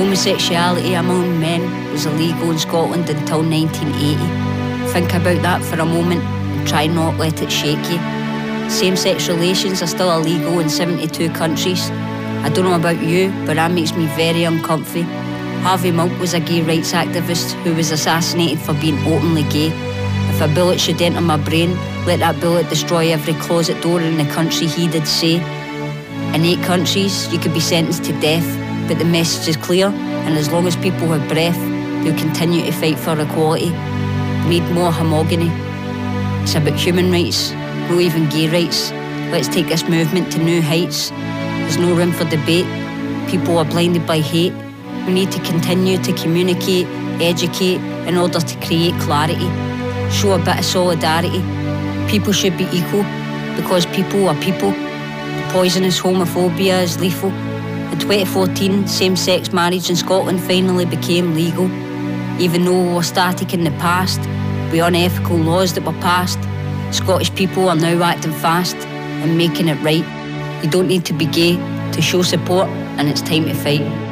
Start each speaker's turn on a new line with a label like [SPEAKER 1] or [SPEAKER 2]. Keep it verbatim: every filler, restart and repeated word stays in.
[SPEAKER 1] Homosexuality among men was illegal in Scotland until nineteen eighty. Think about that for a moment and try not let it shake you. Same-sex relations are still illegal in seventy-two countries. I don't know about you, but that makes me very uncomfy. Harvey Milk was a gay rights activist who was assassinated for being openly gay. If a bullet should enter my brain, let that bullet destroy every closet door in the country he did say. In eight countries, you could be sentenced to death, but the message is clear, and as long as people have breath, they'll continue to fight for equality. We need more homogamy. It's about human rights, not even gay rights. Let's take this movement to new heights. There's no room for debate. People are blinded by hate. We need to continue to communicate, educate, in order to create clarity. Show a bit of solidarity. People should be equal, because people are people. Poisonous homophobia is lethal. In twenty fourteen, same-sex marriage in Scotland finally became legal. Even though we were static in the past, with unethical laws that were passed, Scottish people are now acting fast and making it right. You don't need to be gay to show support, and it's time to fight.